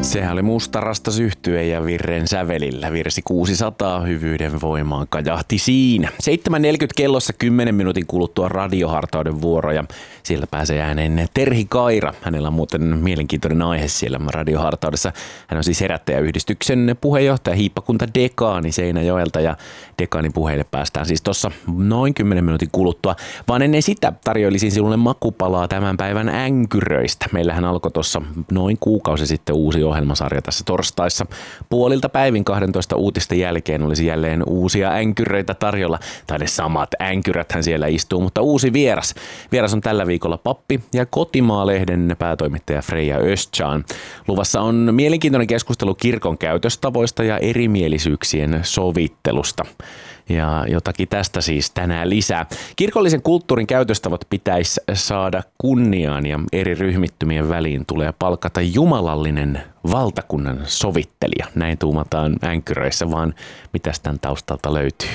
Sehän oli Mustarastas yhtye ja Virren sävelillä. Virsi 600 hyvyyden voimaan kajahti siinä. 7.40 kellossa 10 minuutin kuluttua radiohartauden vuoro ja siellä pääsee ääneen Terhi Kaira. Hänellä on muuten mielenkiintoinen aihe siellä radiohartaudessa. Hän on siis herättäjäyhdistyksen puheenjohtaja, hiippakunta dekaani Seinäjoelta ja dekaanin puheille päästään siis tuossa noin 10 minuutin kuluttua. Vaan ennen sitä tarjoilisin sinulle makupalaa tämän päivän änkyröistä. Meillähän alkoi tuossa noin kuukausi sitten uusi ohjelmasarja tässä torstaissa. Puolilta päivin 12 uutisten jälkeen olisi jälleen uusia änkyröitä tarjolla. Tai ne samat änkyräthän siellä istuu, mutta uusi vieras. Vieras on tällä viikolla pappi ja Kotimaa-lehden päätoimittaja Freja Özcan. Luvassa on mielenkiintoinen keskustelu kirkon käytöstavoista ja erimielisyyksien sovittelusta. Ja jotakin tästä siis tänään lisää. Kirkollisen kulttuurin käytöstavat pitäisi saada kunniaan ja eri ryhmittymien väliin tulee palkata jumalallinen valtakunnan sovittelija. Näin tuumataan änkyröissä, vaan mitäs tämän taustalta löytyy?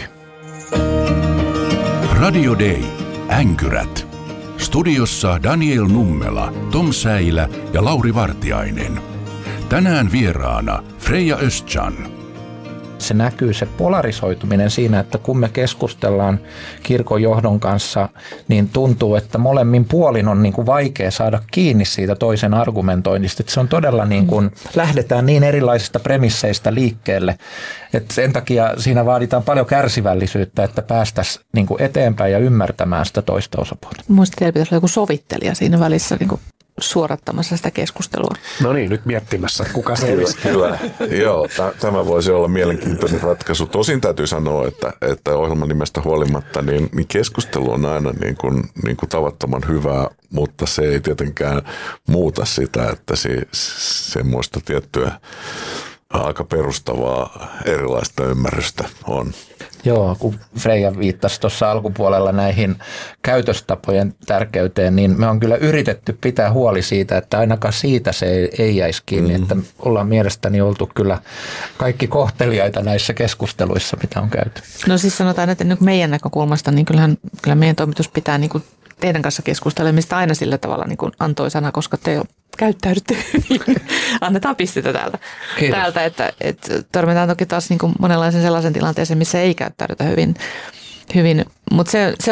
Radio Day. Änkyrät. Studiossa Daniel Nummela, Tom Säilä ja Lauri Vartiainen. Tänään vieraana Freja Özcan. Se näkyy se polarisoituminen siinä, että kun me keskustellaan kirkon johdon kanssa, niin tuntuu, että molemmin puolin on niin kuin vaikea saada kiinni siitä toisen argumentoinnista. Että se on todella niin kuin, lähdetään niin erilaisista premisseistä liikkeelle, että sen takia siinä vaaditaan paljon kärsivällisyyttä, että päästäisiin niin kuin eteenpäin ja ymmärtämään sitä toista osapuolta. Mielestäni teillä pitäisi olla joku sovittelija siinä välissä niin kuin suorattamassa sitä keskustelua. No niin, nyt miettimässä, kuka se olisi. Kyllä, joo, tämä voisi olla mielenkiintoinen ratkaisu. Tosin täytyy sanoa, että ohjelman nimestä huolimatta niin keskustelu on aina niin kuin tavattoman hyvää, mutta se ei tietenkään muuta sitä, että semmoista tiettyä aika perustavaa erilaista ymmärrystä on. Joo, kun Freja viittasi tuossa alkupuolella näihin käytöstapojen tärkeyteen, niin me on kyllä yritetty pitää huoli siitä, että ainakaan siitä se ei jäisi kiinni. Että ollaan mielestäni oltu kyllä kaikki kohteliaita näissä keskusteluissa, mitä on käyty. No siis sanotaan, että meidän näkökulmasta, niin kyllä meidän toimitus pitää niin kuin teidän kanssa keskustelemista aina sillä tavalla niin kuin antoisana, koska te käyttäydytte hyvin. Annetaan pistetä täältä, että törmätään toki taas niin kuin monenlaisen sellaisen tilanteeseen, missä ei käyttäydytä hyvin. Mutta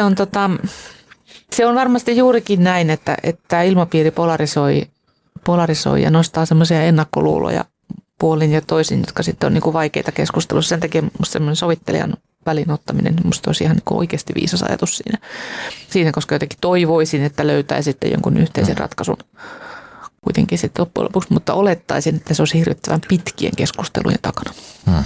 se on varmasti juurikin näin, että ilmapiiri polarisoi ja nostaa semmoisia ennakkoluuloja puolin ja toisin, jotka sitten on niin kuin vaikeita keskustelussa. Sen takia musta semmoinen sovittelijan välin ottaminen, musta olisi ihan niin oikeasti viisas ajatus siinä, koska jotenkin toivoisin, että löytäisitte jonkun yhteisen ratkaisun kuitenkin sitten loppujen lopuksi, mutta olettaisin, että se olisi hirvittävän pitkien keskustelujen takana.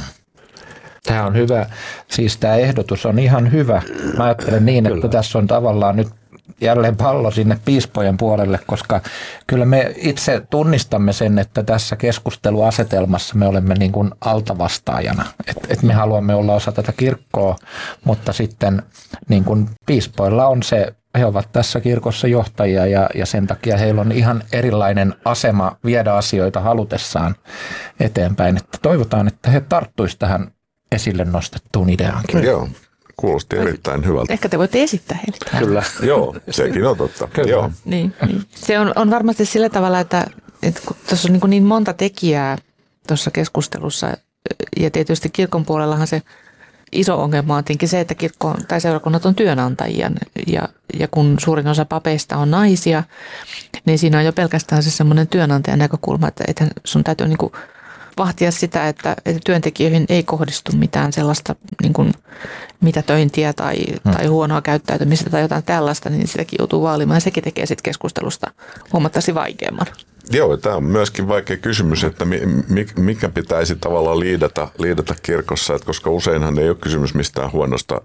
Tämä on hyvä. Siis tämä ehdotus on ihan hyvä. Mä ajattelen niin, että tässä on tavallaan nyt jälleen pallo sinne piispojen puolelle, koska kyllä me itse tunnistamme sen, että tässä keskusteluasetelmassa me olemme niin kuin altavastaajana. Että me haluamme olla osa tätä kirkkoa, mutta sitten niin kuin piispoilla on se, he ovat tässä kirkossa johtajia ja sen takia heillä on ihan erilainen asema viedä asioita halutessaan eteenpäin. Että toivotaan, että he tarttuisivat tähän esille nostettuun ideaankin. Joo, kuulosti erittäin hyvältä. Ehkä te voitte esittää heille. Kyllä. Joo, sekin on totta. Joo. Niin. Se on varmasti sillä tavalla, että kun tuossa on niin monta tekijää tuossa keskustelussa ja tietysti kirkon puolellahan se iso ongelma on tietenkin se, että kirkko tai seurakunnat on työnantajia ja kun suurin osa papeista on naisia, niin siinä on jo pelkästään se semmoinen työnantajan näkökulma, että sun täytyy niin kuin vahtia sitä, että työntekijöihin ei kohdistu mitään sellaista niin kuin mitätöintiä tai huonoa käyttäytymistä tai jotain tällaista, niin sitäkin joutuu vaalimaan ja sekin tekee sitten keskustelusta huomattavasti vaikeamman. Joo, tämä on myöskin vaikea kysymys, että mikä pitäisi tavallaan liidata kirkossa, että koska useinhan ei ole kysymys mistään huonosta,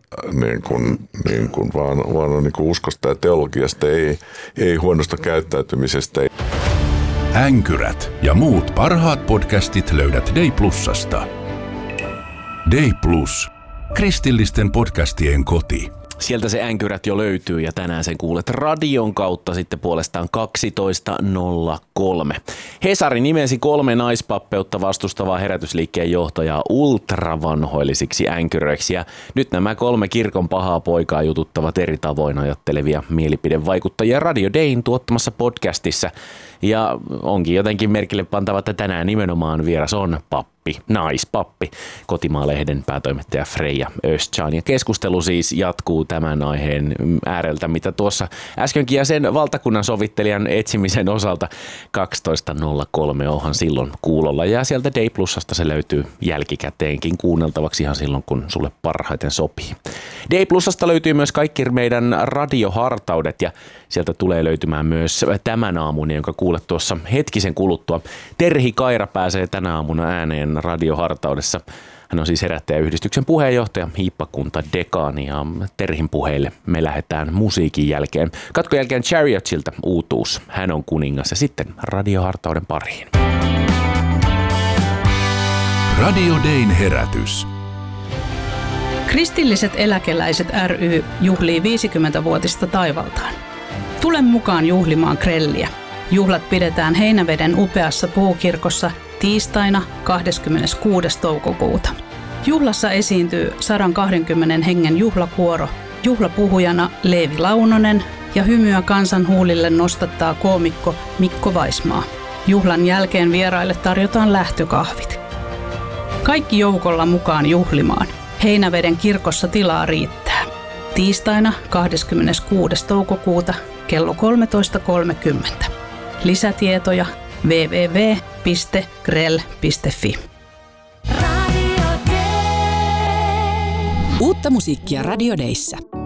vaan niin kuin uskosta ja teologiasta, ei huonosta käyttäytymisestä. Änkyrät ja muut parhaat podcastit löydät Day Plusasta. Day Plus. Kristillisten podcastien koti. Sieltä se änkyrät jo löytyy ja tänään sen kuulet radion kautta sitten puolestaan 12.03. Hesari nimensi 3 naispappeutta vastustavaa herätysliikkeen johtajaa ultravanhoillisiksi änkyröiksi ja nyt nämä 3 kirkon pahaa poikaa jututtavat eri tavoin ajattelevia mielipidevaikuttajia Radio Dayn tuottamassa podcastissa. Ja onkin jotenkin merkille pantava, että tänään nimenomaan vieras on naispappi, Kotimaa-lehden päätoimittaja Freja Östcan. Ja keskustelu siis jatkuu tämän aiheen ääreltä, mitä tuossa äskenkin ja sen valtakunnan sovittelijan etsimisen osalta 12.03 onhan silloin kuulolla. Ja sieltä Day Plusasta se löytyy jälkikäteenkin kuunneltavaksi ihan silloin, kun sulle parhaiten sopii. Day Plusasta löytyy myös kaikki meidän radiohartaudet ja sieltä tulee löytymään myös tämän aamun, jonka kuulet tuossa hetkisen kuluttua. Terhi Kaira pääsee tänä aamuna ääneen radiohartaudessa. Hän on siis Herättäjäyhdistyksen puheenjohtaja, hiippakunta dekaani ja Terhin puheille me lähdetään musiikin jälkeen. Katkon jälkeen Chariotsilta uutuus. Hän on kuningas ja sitten radiohartauden pariin. Radio Dayn herätys. Kristilliset eläkeläiset ry juhlii 50-vuotista taivaltaan. Tule mukaan juhlimaan grelliä. Juhlat pidetään Heinäveden upeassa puukirkossa tiistaina 26. toukokuuta. Juhlassa esiintyy 120 hengen juhlakuoro, juhlapuhujana Leevi Launonen ja hymyä kansan huulille nostattaa koomikko Mikko Vaismaa. Juhlan jälkeen vieraille tarjotaan lähtökahvit. Kaikki joukolla mukaan juhlimaan. Heinäveden kirkossa tilaa riittää. Tiistaina 26. toukokuuta kello 13.30. Lisätietoja www.grell.fi. Uutta musiikkia Radio Dayssä.